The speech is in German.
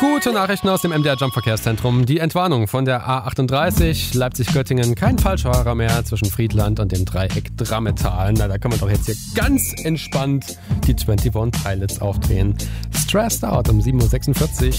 Gute Nachrichten aus dem MDR Jump Verkehrszentrum. Die Entwarnung von der A38 Leipzig-Göttingen. Kein Falschfahrer mehr zwischen Friedland und dem Dreieck Drammetal. Na, da kann man doch jetzt hier ganz entspannt die 21 Pilots aufdrehen. Stressed Out um 7.46 Uhr.